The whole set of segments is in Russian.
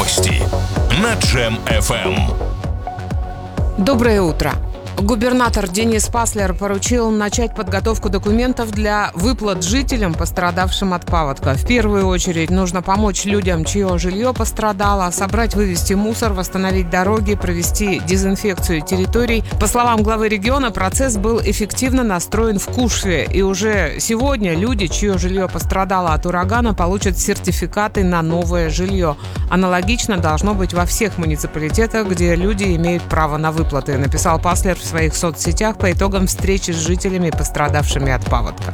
Новости на Джем FM. Доброе утро. Губернатор Денис Паслер поручил начать подготовку документов для выплат жителям, пострадавшим от паводка. В первую очередь нужно помочь людям, чье жилье пострадало, собрать, вывести мусор, восстановить дороги, провести дезинфекцию территорий. По словам главы региона, процесс был эффективно настроен в Кушве. И уже сегодня люди, чье жилье пострадало от урагана, получат сертификаты на новое жилье. Аналогично должно быть во всех муниципалитетах, где люди имеют право на выплаты, написал Паслер в своих соцсетях по итогам встречи с жителями, пострадавшими от паводка.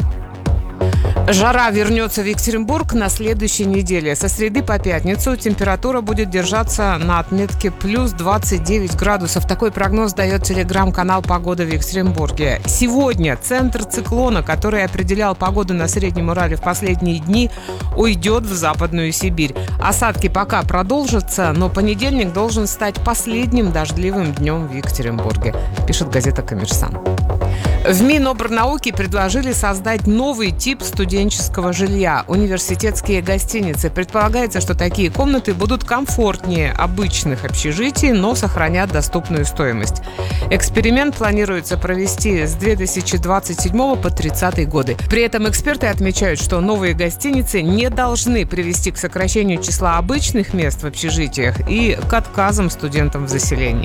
Жара вернется в Екатеринбург на следующей неделе. Со среды по пятницу температура будет держаться на отметке плюс 29 градусов. Такой прогноз дает телеграм-канал «Погода в Екатеринбурге». Сегодня центр циклона, который определял погоду на Среднем Урале в последние дни, уйдет в Западную Сибирь. Осадки пока продолжатся, но понедельник должен стать последним дождливым днем в Екатеринбурге, пишет газета «Коммерсант». В Минобрнауки предложили создать новый тип студенческого жилья – университетские гостиницы. Предполагается, что такие комнаты будут комфортнее обычных общежитий, но сохранят доступную стоимость. Эксперимент планируется провести с 2027 по 2030 годы. При этом эксперты отмечают, что новые гостиницы не должны привести к сокращению числа обычных мест в общежитиях и к отказам студентам в заселении.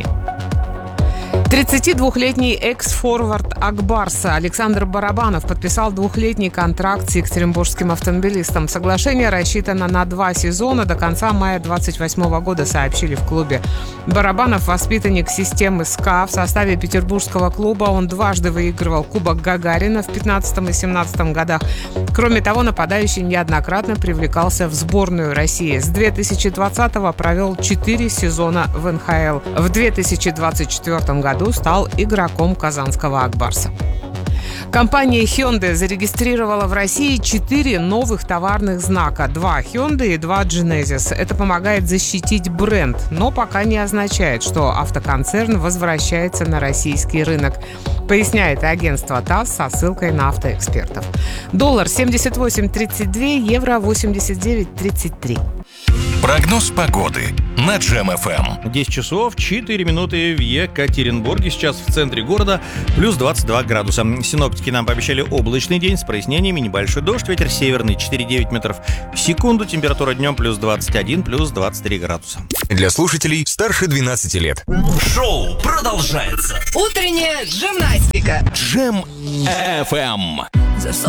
32-летний экс-форвард Акбарса Александр Барабанов подписал 2-летний контракт с екатеринбургским автомобилистом. Соглашение рассчитано на 2 сезона до конца мая 2028 года, сообщили в клубе. Барабанов – воспитанник системы СКА. В составе петербургского клуба он дважды выигрывал Кубок Гагарина в 2015 и 2017 годах. Кроме того, нападающий неоднократно привлекался в сборную России. С 2020-го провел 4 сезона в НХЛ. В 2024 году стал игроком казанского Акбарса. Компания Hyundai зарегистрировала в России 4 новых товарных знака. 2 Hyundai и 2 Genesis. Это помогает защитить бренд, но пока не означает, что автоконцерн возвращается на российский рынок, поясняет агентство ТАСС со ссылкой на автоэкспертов. Доллар 78.32, евро 89.33. Прогноз погоды на Джем FM. 10 часов 4 минуты в Екатеринбурге. Сейчас в центре города плюс 22 градуса. Синоптики нам пообещали облачный день с прояснениями, небольшой дождь, ветер северный 4,9 метров в секунду. Температура днем плюс 21, плюс 23 градуса. Для слушателей старше 12 лет. Шоу продолжается. Утренняя гимнастика. Джем FM.